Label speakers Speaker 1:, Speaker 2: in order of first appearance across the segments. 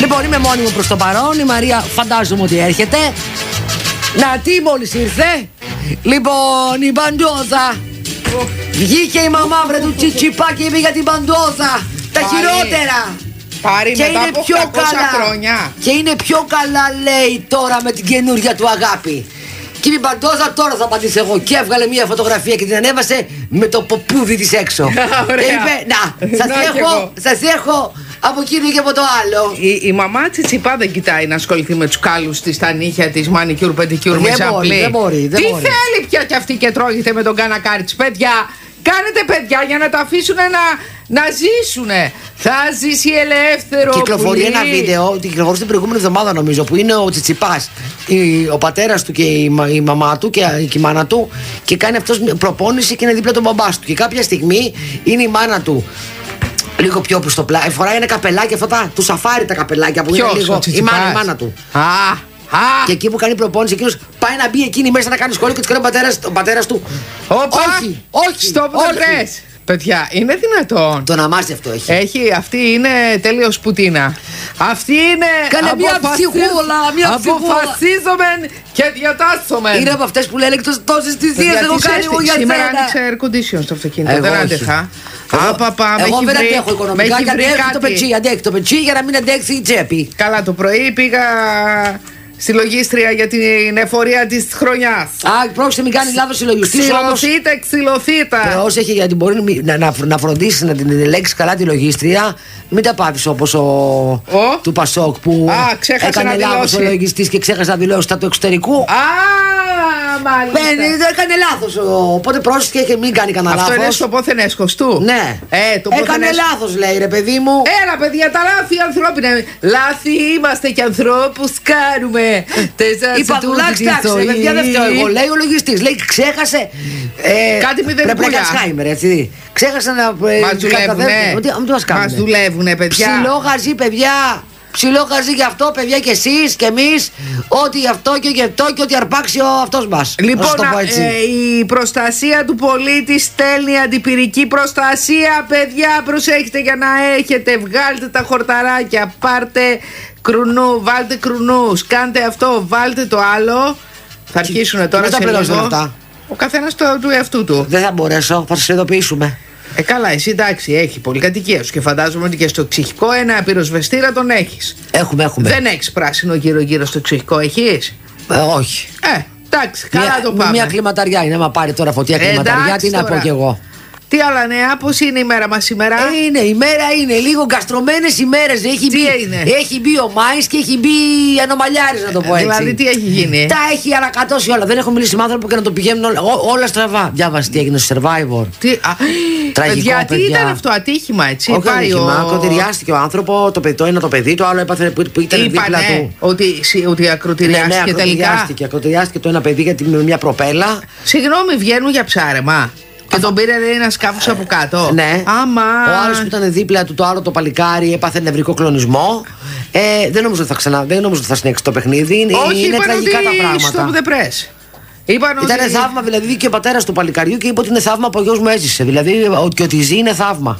Speaker 1: Λοιπόν, είμαι μόνη μου προς το παρόν. Η Μαρία φαντάζομαι ότι έρχεται. Να, τι μόλις ήρθε. Λοιπόν, η Μπαντόζα. Βγήκε η μαμά βρε του Τσιτσιπά και είπε για την Μπαντόζα. Τα χειρότερα.
Speaker 2: Πάρει
Speaker 1: Και
Speaker 2: μετά
Speaker 1: είναι
Speaker 2: από
Speaker 1: πιο
Speaker 2: 800
Speaker 1: καλά.
Speaker 2: χρόνια.
Speaker 1: Και είναι πιο καλά, λέει, τώρα με την καινούργια του αγάπη. Και η Μπαντόζα τώρα θα απαντήσω εγώ. Και έβγαλε μια φωτογραφία και την ανέβασε με το ποπούδι της έξω.
Speaker 2: Ωραία.
Speaker 1: Και είπε, να, σας έχω από εκείνο και από το άλλο.
Speaker 2: Η μαμά Τσιτσιπά δεν κοιτάει να ασχοληθεί με τους κάλους της, τα νύχια της, μανικιούρ, πεντικιούρ, μισαπλή.
Speaker 1: Δεν μπορεί.
Speaker 2: Τι θέλει πια κι αυτή και τρώγεται με τον κανακάρι της, παιδιά. Κάνετε παιδιά για να τα αφήσουν να ζήσουνε. Θα ζήσει ελεύθερο.
Speaker 1: Κυκλοφορεί ένα βίντεο, κυκλοφορεί την προηγούμενη εβδομάδα νομίζω, που είναι ο Τσιτσιπάς, ο πατέρας του και η μαμά του και η μάνα του, και κάνει αυτός προπόνηση και είναι δίπλα τον μπαμπάς του. Και κάποια στιγμή είναι η μάνα του λίγο πιο προς το πλάι. Φοράει ένα καπελάκι, αυτά του σαφάρι τα καπελάκια που είναι λίγο. Η μάνα του. Και εκεί που κάνει προπόνηση, εκείνος πάει να μπει εκείνη μέσα να κάνει σχόλιο και του κάνει ο πατέρας του. Όχι,
Speaker 2: Stop the press. Παιδιά, είναι δυνατόν.
Speaker 1: Το ναμάσι αυτό έχει.
Speaker 2: Αυτή είναι τέλειος πουτίνα. Αυτή είναι.
Speaker 1: Κάνε μια ψυχούλα.
Speaker 2: Αποφασίζομεν και διατάσσομεν.
Speaker 1: Είναι από αυτές που λένε εκτός τόσες θυσίες έχω κάνει εγώ για σένα.
Speaker 2: Σήμερα άνοιξε air condition στο αυτοκίνητο. Δεν άντεχα.
Speaker 1: Εγώ δεν αντέχω οικονομικά και αντέχει το πετσί για να μην αντέξει η τσέπη.
Speaker 2: Καλά, το πρωί πήγα στη λογίστρια για την εφορία της χρονιάς.
Speaker 1: Πρόκειται μην κάνει λάθος η λογιστής.
Speaker 2: Ξυλωθείτε.
Speaker 1: Πρόσεχε, γιατί μπορεί να φροντίσει να την ελέγξει καλά τη λογίστρια. Μην τα πάθεις όπως του Πασόκ που έκανε λάθος ο λογιστής και ξέχασε να δηλώσει τα του εξωτερικού.
Speaker 2: Μάλιστα.
Speaker 1: Έκανε λάθος. Οπότε πρόσεχε και μην κάνει κανένα λάθος.
Speaker 2: Αυτό είναι στο πόθεν έσχος του.
Speaker 1: Ναι. Έκανε λάθος, λέει, ρε παιδί μου.
Speaker 2: Έλα, παιδιά, τα λάθη ανθρώπινα. Λάθη είμαστε και ανθρώπους κάνουμε.
Speaker 1: Είπα τουλάχιστον. Παιδιά, δεν φταίω εγώ. Λέει ο λογιστής. Λέει ξέχασε.
Speaker 2: Κάτι μηδενικούλια.
Speaker 1: Πρέπει να κάνει Χάιμερ, έτσι. Ξέχασε να.
Speaker 2: Μας δουλεύουνε, παιδιά.
Speaker 1: Ψιλό γαζί, παιδιά. Ψηλό γαζί γι' αυτό, παιδιά, και εσείς και εμείς. Ό,τι γι' αυτό και γι' αυτό και ό,τι αρπάξει αυτός μας.
Speaker 2: Λοιπόν, η προστασία του πολίτη στέλνει αντιπυρική προστασία. Παιδιά, προσέχετε για να έχετε. Βγάλτε τα χορταράκια. Πάρτε κρουνού, βάλτε κρουνούς. Κάντε αυτό, βάλτε το άλλο. Θα αρχίσουν τώρα σε λίγο. Ο καθένας του εαυτού του.
Speaker 1: Δεν θα μπορέσω, θα σας ειδοποιήσουμε.
Speaker 2: Καλά, εσύ εντάξει, έχει πολυκατοικία σου και φαντάζομαι ότι και στο ψυχικό ένα πυροσβεστήρα τον έχεις.
Speaker 1: Έχουμε.
Speaker 2: Δεν έχεις πράσινο γύρω-γύρω στο ψυχικό, έχεις?
Speaker 1: Όχι.
Speaker 2: Εντάξει, καλά το πάμε.
Speaker 1: Μια κλιματαριά είναι, άμα πάρει τώρα φωτιά κλιματαριά, τι να πω κι εγώ.
Speaker 2: Τι άλλα νέα, πώς είναι η μέρα μας σήμερα?
Speaker 1: Η μέρα είναι λίγο γκαστρωμένες ημέρες. Έχει μπει ο Μάης και έχει μπει η ανομαλιάρης, να το πω έτσι.
Speaker 2: Δηλαδή τι έχει γίνει?
Speaker 1: Τα έχει ανακατώσει όλα. Δεν έχω μιλήσει με άνθρωπο και να το πηγαίνουν όλα στραβά. Διάβασε τι έγινε στο Survivor.
Speaker 2: Τραγικό, τι ήταν αυτό, ατύχημα, έτσι?
Speaker 1: Όχι ατύχημα, ακροτηριάστηκε ο άνθρωπο. Το ένα το παιδί, το άλλο έπαθε που ήταν δίπλα του.
Speaker 2: Ότι ακροτηριάστηκε τελικά.
Speaker 1: Ακροτηριάστηκε το ένα παιδί με μια προπέλα.
Speaker 2: Συγγνώμη, βγαίνουν για ψάρεμα? Και τον πήρε ένα σκάφος από κάτω.
Speaker 1: Ναι. Ο άλλος που ήταν δίπλα του, το άλλο το παλικάρι, έπαθε νευρικό κλονισμό. Δεν νομίζω ότι θα συνέχισει το παιχνίδι.
Speaker 2: Όχι,
Speaker 1: είναι τραγικά τα πράγματα.
Speaker 2: Stop the press.
Speaker 1: Ήταν θαύμα, δηλαδή, και ο πατέρας του παλικαριού και είπε ότι είναι θαύμα που ο γιος μου έζησε. Δηλαδή, ότι ζει είναι θαύμα.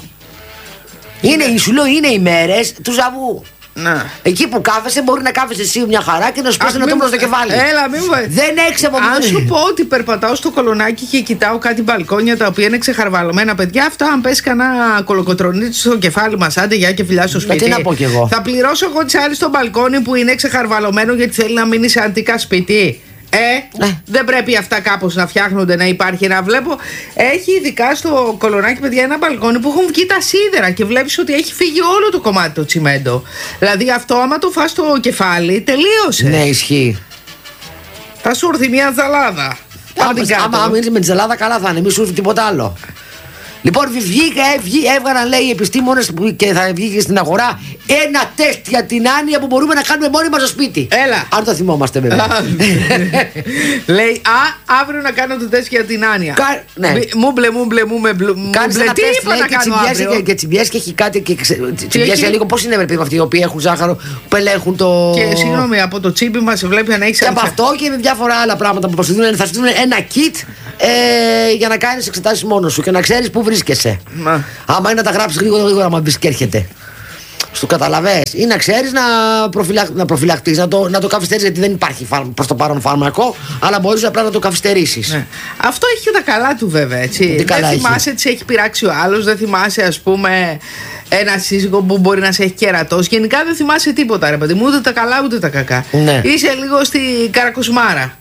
Speaker 1: Σου λέω, είναι οι μέρες του ζαβού.
Speaker 2: Να.
Speaker 1: Εκεί που κάθεσαι, μπορεί να κάθεσαι εσύ μια χαρά και να σου πέσει ένα τούμπλο στο κεφάλι.
Speaker 2: Έλα, μην μου.
Speaker 1: Δεν έχεις απομονή.
Speaker 2: Αν σου πω ότι περπατάω στο Κολονάκι και κοιτάω κάτι μπαλκόνια τα οποία είναι ξεχαρβαλωμένα, παιδιά, αυτά αν πέσει κανένα κολοκοτρονίτη στο κεφάλι μας, άντε γεια και φιλιά στο σπίτι.
Speaker 1: Τι να πω κι εγώ.
Speaker 2: Θα πληρώσω εγώ τις άλλες στο μπαλκόνι που είναι ξεχαρβαλωμένο γιατί θέλει να μείνει σε αντικά σπίτι. Δεν πρέπει αυτά κάπως να φτιάχνονται, να υπάρχει? Να βλέπω, έχει ειδικά στο Κολονάκι, παιδιά, ένα μπαλκόνι που έχουν βγει τα σίδερα και βλέπεις ότι έχει φύγει όλο το κομμάτι το τσιμέντο. Δηλαδή αυτό άμα το φας στο κεφάλι τελείωσε.
Speaker 1: Ναι, ισχύει.
Speaker 2: Θα σου έρθει μια ζαλάδα.
Speaker 1: Άμα μείνεις με τη ζαλάδα, καλά θα είναι, μη σου έρθει τίποτα άλλο. Λοιπόν, έβγαλαν, λέει, οι επιστήμονες και θα βγει και στην αγορά ένα τεστ για την άνοια που μπορούμε να κάνουμε μόνοι μας στο σπίτι.
Speaker 2: Έλα.
Speaker 1: Αν το θυμόμαστε, βέβαια.
Speaker 2: Λέει, αύριο να κάνω το τεστ για την άνοια.
Speaker 1: Ναι.
Speaker 2: Μούμπλε.
Speaker 1: Κάνεις ένα
Speaker 2: τι
Speaker 1: τεστ,
Speaker 2: είπα
Speaker 1: λέει,
Speaker 2: να κάνω αύριο?
Speaker 1: και τσιμπιές και έχει κάτι. Τσιμπιές λίγο, πώς είναι, παιδί, αυτοί οι οποίοι έχουν ζάχαρο, που ελέγχουν το.
Speaker 2: Και συγγνώμη, από το τσίπι μας βλέπει αν έχει.
Speaker 1: Και από αυτό και με διάφορα άλλα πράγματα που θα σου δίνουν ένα kit για να κάνεις εξετάσεις μόνος σου και να ξέρεις πού βρίσκεσαι. Άμα είναι να τα γράψεις γρήγορα, άμα μπεις και έρχεται. Σου καταλαβες. Ή να ξέρεις να προφυλαχτείς, να το καθυστερείς, γιατί δεν υπάρχει προς το παρόν φάρμακο, αλλά μπορείς απλά να το καθυστερήσεις.
Speaker 2: Ναι. Αυτό έχει και τα καλά του βέβαια, έτσι. Δεν θυμάσαι τι έχει πειράξει ο άλλος, δεν θυμάσαι, ας πούμε, ένα σύζυγο που μπορεί να σε έχει κερατώσει. Γενικά δεν θυμάσαι τίποτα, ρε παιδί μου, ούτε τα καλά ούτε τα κακά.
Speaker 1: Ναι.
Speaker 2: Είσαι λίγο στη καρακοσμάρα.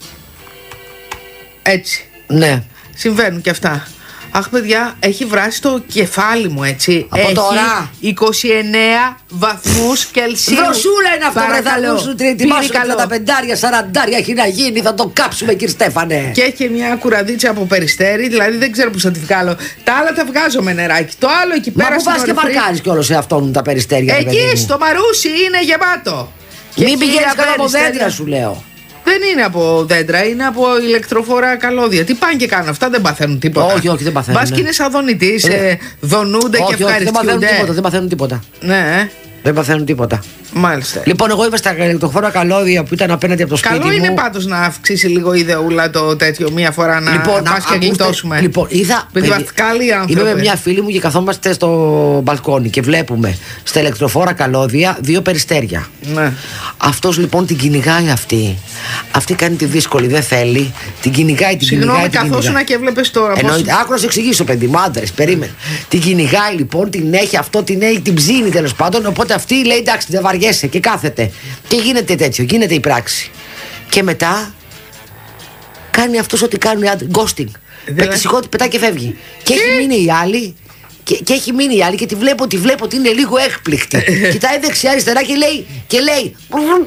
Speaker 2: Έτσι.
Speaker 1: Ναι.
Speaker 2: Συμβαίνουν και αυτά. Αχ, παιδιά, έχει βράσει το κεφάλι μου, έτσι.
Speaker 1: Από
Speaker 2: έχει
Speaker 1: τώρα.
Speaker 2: 29 βαθμούς Κελσίου.
Speaker 1: Δροσούλα είναι αυτό,
Speaker 2: παρακαλώ.
Speaker 1: σου ετοιμάσου 35, 40 έχει να γίνει, θα το κάψουμε, κύριε Στέφανε.
Speaker 2: Και έχει μια κουραδίτσα από Περιστέρι, δηλαδή δεν ξέρω πώς θα τη βγάλω. Τα άλλα τα βγάζω με νεράκι. Το άλλο εκεί πέρα.
Speaker 1: Μα που πας και μαρκάρεις κιόλας σε αυτόν τα Περιστέρια.
Speaker 2: Εκεί στο Μαρούσι είναι γεμάτο.
Speaker 1: Μην πηγαίνεις κάτω από δέντρα, σου λέω.
Speaker 2: Δεν είναι από δέντρα, είναι από ηλεκτροφόρα καλώδια. Τι πάνε και κάνουν αυτά, δεν παθαίνουν τίποτα.
Speaker 1: Όχι, δεν παθαίνουν.
Speaker 2: Μπας και είναι σαν δονητής, δονούνται και ευχαριστούνται.
Speaker 1: Δεν παθαίνουν τίποτα.
Speaker 2: Ναι.
Speaker 1: Δεν παθαίνουν τίποτα.
Speaker 2: Μάλιστα.
Speaker 1: Λοιπόν, εγώ είμαι στα ηλεκτροφόρα καλώδια που ήταν απέναντι από το σπίτι μου.
Speaker 2: Καλό είναι πάντως να αυξήσει λίγο η ιδεούλα το τέτοιο μία φορά να πας και γλιτώσουμε.
Speaker 1: Λοιπόν, είδα. Είμαι με μια φίλη μου και καθόμαστε στο μπαλκόνι και βλέπουμε στα ηλεκτροφόρα καλώδια 2 περιστέρια.
Speaker 2: Ναι.
Speaker 1: Αυτός λοιπόν την κυνηγάει αυτή. Αυτή κάνει τη δύσκολη, δεν θέλει. Την κυνηγάει, την κυνηγάει.
Speaker 2: Συγγνώμη, καθόσουνα και βλέπεις τώρα.
Speaker 1: Άκου να σου εξηγήσω, παιδί μου, άντρες, περίμενε. Την κυνηγάει λοιπόν, την έχει αυτό, την έχει, την ψήνει τέλος πάντων. Οπότε αυτή λέει εντάξει, δεν βαριέσαι και κάθεται. Και γίνεται τέτοιο, γίνεται η πράξη. Και μετά κάνει αυτός ό,τι κάνουν οι άντρες. Ghosting. Πετάει σηκώτη, πετάει και φεύγει. Και έχει μείνει η άλλη. Και έχει μείνει η άλλη και τη βλέπω ότι είναι λίγο έκπληκτη. Κοιτάει δεξιά-αριστερά και λέει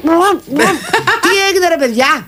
Speaker 1: τι έγινε ρε παιδιά.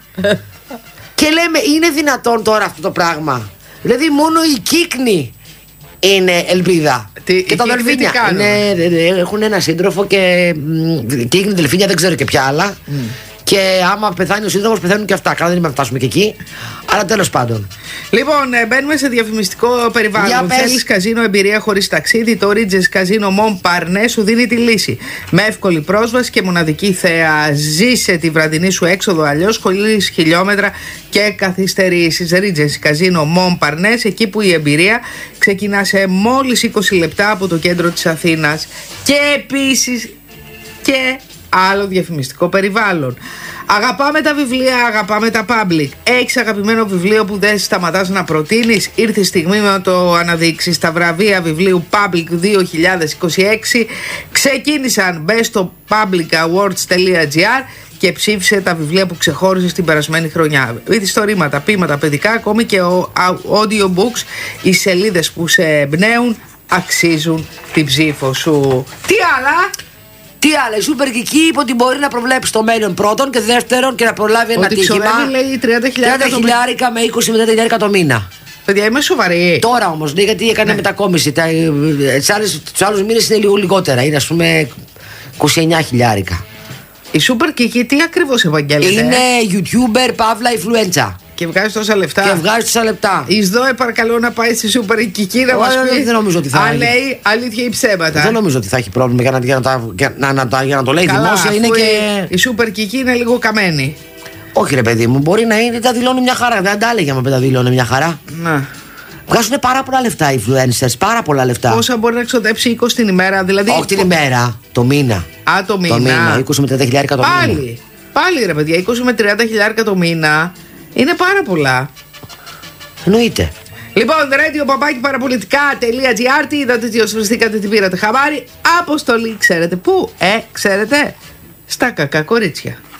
Speaker 1: Και λέμε, είναι δυνατόν τώρα αυτό το πράγμα? Δηλαδή μόνο η κύκνη είναι ελπίδα. Και τα δελφίνια έχουν ένα σύντροφο και κύκνη, δελφίνια, δεν ξέρω και ποια άλλα. Και άμα πεθάνει ο σύντροφος, πεθαίνουν και αυτά. Καλά, δεν είμαι φτάσουμε και εκεί. Αλλά τέλος πάντων.
Speaker 2: Λοιπόν, μπαίνουμε σε διαφημιστικό περιβάλλον. Θέλεις καζίνο εμπειρία χωρίς ταξίδι? Το Ridges Casino Montparnasse σου δίνει τη λύση. Με εύκολη πρόσβαση και μοναδική θέα. Ζήσε τη βραδινή σου έξοδο αλλιώς, χωρίς χιλιόμετρα και καθυστερήσεις. Ridges Casino Montparnasse, εκεί που η εμπειρία ξεκινά σε μόλις 20 λεπτά από το κέντρο της Αθήνας. Και επίσης και άλλο διαφημιστικό περιβάλλον. Αγαπάμε τα βιβλία, αγαπάμε τα public. Έχεις αγαπημένο βιβλίο που δεν σταματάς να προτείνεις? Ήρθε η στιγμή να το αναδείξεις. Τα βραβεία βιβλίου Public 2026 ξεκίνησαν. Μπες στο publicawards.gr και ψήφισε τα βιβλία που ξεχώρισε την περασμένη χρονιά. Ιστορήματα, ποίηματα παιδικά, ακόμη και audiobooks. Οι σελίδες που σε εμπνέουν αξίζουν την ψήφο σου. Τι άλλα?
Speaker 1: Τι άλλο, η Super Kiki είπε ότι μπορεί να προβλέψει το μέλλον πρώτον και δεύτερον και να προλάβει ένα τύχημα.
Speaker 2: Λέει 30
Speaker 1: χιλιάρικα με 20 το μήνα.
Speaker 2: Παιδιά, είμαι σοβαρή.
Speaker 1: Τώρα όμως, ναι, γιατί έκανε μετακόμιση. Τους άλλους μήνες είναι λίγο λιγότερα. Είναι ας πούμε 29 χιλιάρικα.
Speaker 2: Η Super Kiki τι ακριβώς ευαγγέλλεται?
Speaker 1: Είναι YouTuber, παύλα, influencer.
Speaker 2: Και βγάζει τόσα λεφτά.
Speaker 1: Και βγάζει τόσα λεπτά.
Speaker 2: Εις ΔΟΕ παρακαλώ να πάει στη Super Kiki να μας πει.
Speaker 1: Δεν νομίζω ότι θα
Speaker 2: αν λέει αλήθεια ή ψέματα.
Speaker 1: Δεν νομίζω ότι θα έχει πρόβλημα για να το λέει.
Speaker 2: Καλά,
Speaker 1: δημόσια. Είναι και
Speaker 2: η Super Kiki είναι λίγο καμένη.
Speaker 1: Όχι ρε παιδί μου, μπορεί να είναι, τα δηλώνει μια χαρά. Δεν τα έλεγε άμα τα δηλώνει μια χαρά.
Speaker 2: Να.
Speaker 1: Βγάζουν πάρα πολλά λεφτά οι influencers, πάρα πολλά λεφτά.
Speaker 2: Πόσα μπορεί να ξοδέψει 20 την ημέρα, δηλαδή.
Speaker 1: Όχι την ημέρα, το μήνα.
Speaker 2: Α, το μήνα.
Speaker 1: Το μήνα, 20 με 30 χιλιάρικα το μήνα.
Speaker 2: Πάλι ρε παιδιά, 20 με 30 χιλιάρικα το μήνα είναι πάρα πολλά.
Speaker 1: Εννοείται.
Speaker 2: Λοιπόν, radio.parapolitica.gr. Τι είδατε, τι osφριστήκατε, τι πήρατε χαμπάρι? Αποστολή, ξέρετε πού? Ξέρετε? Στα κακά κορίτσια.